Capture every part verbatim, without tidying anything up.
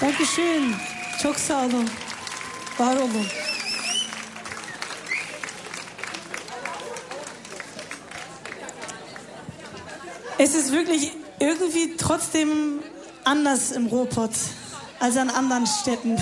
Dankeschön. Çok sağ olun. Var olun. Es ist wirklich irgendwie trotzdem anders im Ruhrpott als an anderen Städten.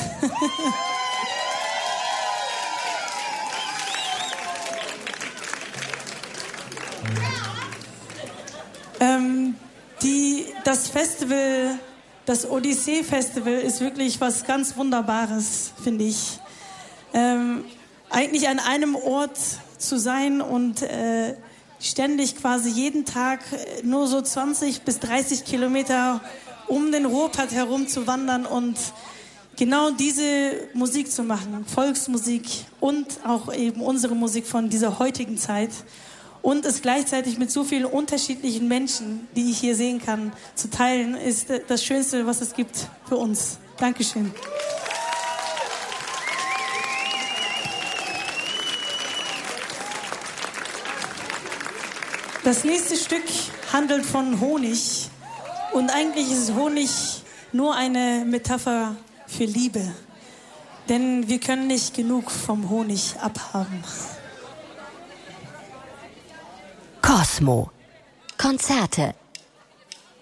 ähm, die, das Festival, das Odyssee-Festival ist wirklich was ganz Wunderbares, finde ich. Ähm, eigentlich an einem Ort zu sein und äh, ständig quasi jeden Tag nur so zwanzig bis dreißig Kilometer um den Ruhrpott herum zu wandern und genau diese Musik zu machen, Volksmusik und auch eben unsere Musik von dieser heutigen Zeit und es gleichzeitig mit so vielen unterschiedlichen Menschen, die ich hier sehen kann, zu teilen, ist das Schönste, was es gibt für uns. Dankeschön. Das nächste Stück handelt von Honig und eigentlich ist Honig nur eine Metapher für Liebe, denn wir können nicht genug vom Honig abhaben. Kosmo. Konzerte